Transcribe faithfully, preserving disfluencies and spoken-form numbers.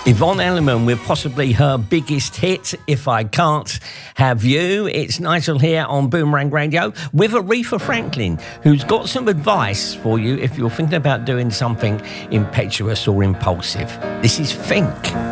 Yvonne Elliman with possibly her biggest hit, If I Can't Have You. It's Nigel here on Boomerang Radio with Aretha Franklin, who's got some advice for you if you're thinking about doing something impetuous or impulsive. This is Think.